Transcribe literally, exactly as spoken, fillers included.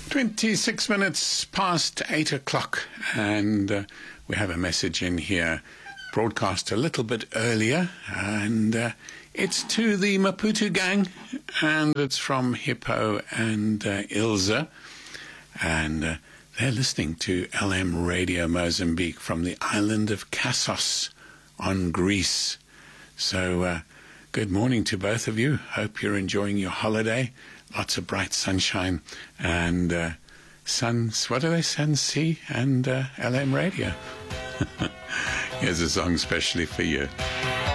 twenty-six minutes past eight o'clock, and uh, we have a message in here, broadcast a little bit earlier, and uh, it's to the Maputo gang, and it's from Hippo and uh, Ilza, and uh, they're listening to L M Radio Mozambique from the island of Kassos on Greece. So uh, good morning to both of you. Hope you're enjoying your holiday. Lots of bright sunshine and uh, sun, what do they, Sun, Sea and uh, L M Radio. Here's a song specially for you.